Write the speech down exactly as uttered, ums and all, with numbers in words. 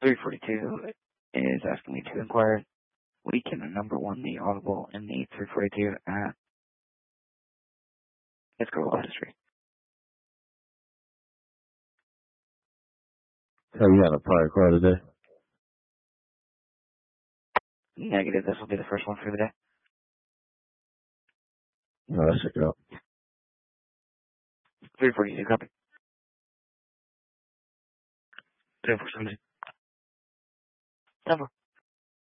three forty-two is asking me to inquire. We can number one the audible in the three forty-two at Let's go with history. So you had a prior call today? Negative. This will be the first one for the day. No, let's check it out. three forty-two, copy. ten four seventy. ten four.